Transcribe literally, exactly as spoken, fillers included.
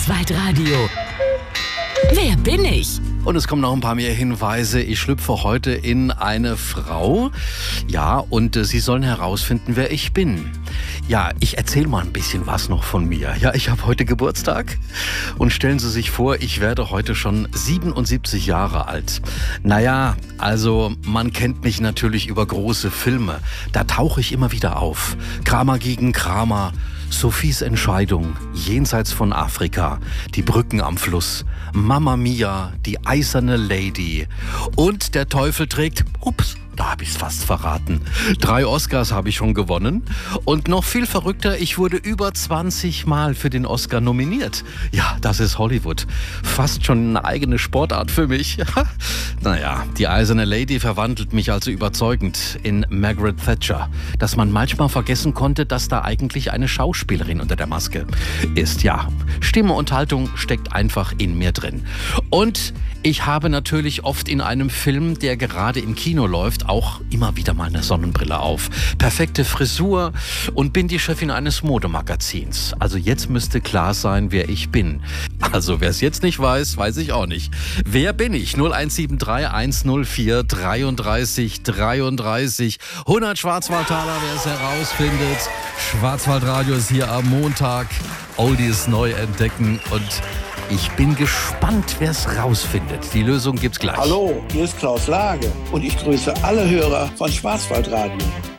Schwarzwaldradio. Wer bin ich? Und es kommen noch ein paar mehr Hinweise. Ich schlüpfe heute in eine Frau. Ja, und äh, Sie sollen herausfinden, wer ich bin. Ja, ich erzähle mal ein bisschen was noch von mir. Ja, ich habe heute Geburtstag. Und stellen Sie sich vor, ich werde heute schon siebenundsiebzig Jahre alt. Naja, also man kennt mich natürlich über große Filme. Da tauche ich immer wieder auf. Kramer gegen Kramer. Sophies Entscheidung, Jenseits von Afrika, Die Brücken am Fluss, Mamma Mia, Die eiserne Lady und Der Teufel trägt, ups, da habe ich es fast verraten. Drei Oscars habe ich schon gewonnen und noch viel verrückter, ich wurde über zwanzig Mal für den Oscar nominiert. Ja, das ist Hollywood. Fast schon eine eigene Sportart für mich. Naja, Die eiserne Lady verwandelt mich also überzeugend in Margaret Thatcher, dass man manchmal vergessen konnte, dass da eigentlich eine Schauspielerin unter der Maske ist. Ja, Stimme und Haltung steckt einfach in mir drin. Und ich habe natürlich oft in einem Film, der gerade im Kino läuft, auch immer wieder mal eine Sonnenbrille auf. Perfekte Frisur und bin die Chefin eines Modemagazins. Also jetzt müsste klar sein, wer ich bin. Also wer es jetzt nicht weiß, weiß ich auch nicht. Wer bin ich? null eins sieben drei eins null vier dreiunddreißig dreiunddreißig. hundert Schwarzwaldtaler, wer es herausfindet. Schwarzwaldradio ist hier am Montag. Oldies neu entdecken und ich bin gespannt, wer es rausfindet. Die Lösung gibt's gleich. Hallo, hier ist Klaus Lage und ich grüße alle Hörer von Schwarzwaldradio.